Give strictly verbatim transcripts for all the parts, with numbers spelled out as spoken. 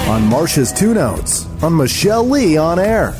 on Marcia's Two Notes on Michelle Lee on Air.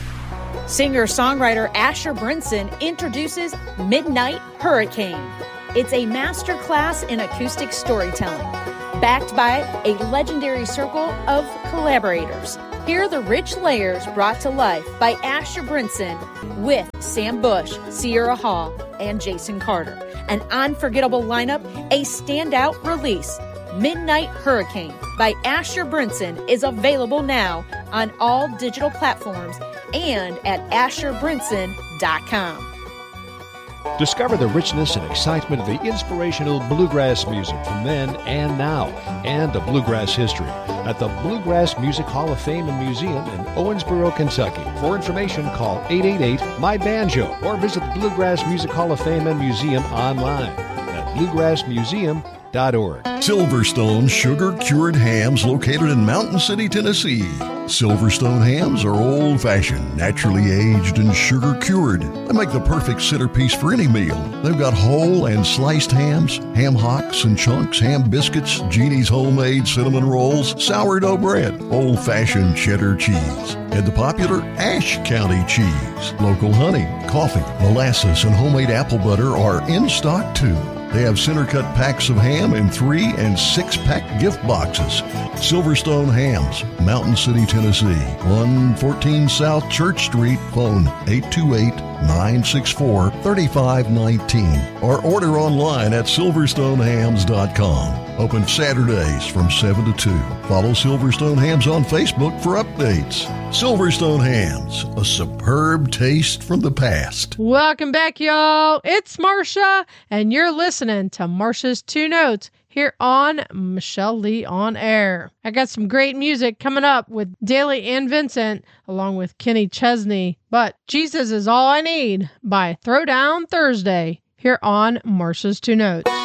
Singer-songwriter Asher Brinson introduces Midnight Hurricane. It's a master class in acoustic storytelling, backed by a legendary circle of collaborators. Hear the rich layers brought to life by Asher Brinson with Sam Bush, Sierra Hall, and Jason Carter. An unforgettable lineup, a standout release. Midnight Hurricane by Asher Brinson is available now on all digital platforms and at asher brinson dot com. Discover the richness and excitement of the inspirational bluegrass music from then and now, and the bluegrass history at the Bluegrass Music Hall of Fame and Museum in Owensboro, Kentucky. For information, call eight eight eight, M Y BANJO or visit the Bluegrass Music Hall of Fame and Museum online at bluegrass museum dot org. Silverstone sugar-cured hams located in Mountain City, Tennessee. Silverstone hams are old-fashioned, naturally aged, and sugar-cured. They make the perfect centerpiece for any meal. They've got whole and sliced hams, ham hocks and chunks, ham biscuits, Jeannie's homemade cinnamon rolls, sourdough bread, old-fashioned cheddar cheese, and the popular Ashe County cheese. Local honey, coffee, molasses, and homemade apple butter are in stock, too. They have center-cut packs of ham in three- and six-pack gift boxes. Silverstone Hams, Mountain City, Tennessee. one fourteen South Church Street. Phone eight two eight, nine six four, three five one nine. Or order online at silverstone hams dot com. Open Saturdays from seven to two. Follow Silverstone Hams on Facebook for updates. Silverstone Hams, a superb taste from the past. Welcome back, y'all. It's Marcia, and you're listening to Marcia's Two Notes here on Michelle Lee on Air. I got some great music coming up with Daly and Vincent, along with Kenny Chesney. But Jesus is All I Need by Throwdown Thursday here on Marcia's Two Notes.